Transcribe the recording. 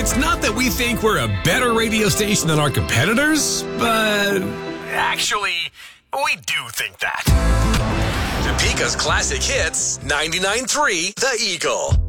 It's not that we think we're a better radio station than our competitors, but actually, we do think that. Topeka's Classic Hits, 99.3 The Eagle.